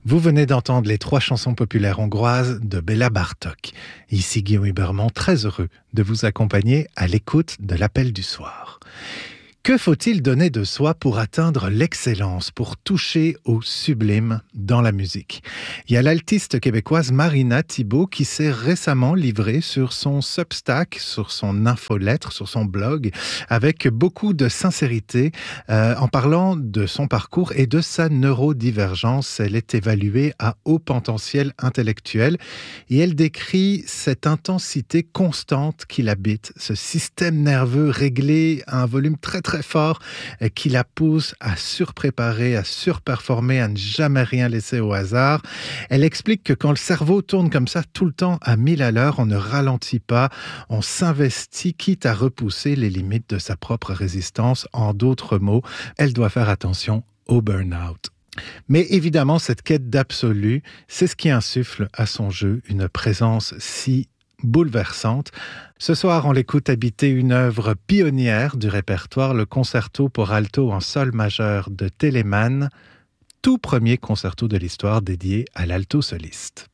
Vous venez d'entendre les 3 chansons populaires hongroises de Béla Bartók. Ici Guillaume Huberman, très heureux de vous accompagner à l'écoute de l'Appel du soir. Que faut-il donner de soi pour atteindre l'excellence, pour toucher au sublime dans la musique? Il y a l'altiste québécoise Marina Thibault qui s'est récemment livrée sur son Substack, sur son infolettre, sur son blog, avec beaucoup de sincérité, en parlant de son parcours et de sa neurodivergence. Elle est évaluée à haut potentiel intellectuel et elle décrit cette intensité constante qui l'habite, ce système nerveux réglé à un volume très fort qui la pousse à surpréparer, à surperformer, à ne jamais rien laisser au hasard. Elle explique que quand le cerveau tourne comme ça tout le temps à 1000 à l'heure, on ne ralentit pas, on s'investit quitte à repousser les limites de sa propre résistance. En d'autres mots, elle doit faire attention au burn-out. Mais évidemment, cette quête d'absolu, c'est ce qui insuffle à son jeu une présence si bouleversante. Ce soir, on l'écoute habiter une œuvre pionnière du répertoire, le concerto pour alto en sol majeur de Telemann, tout premier concerto de l'histoire dédié à l'alto soliste.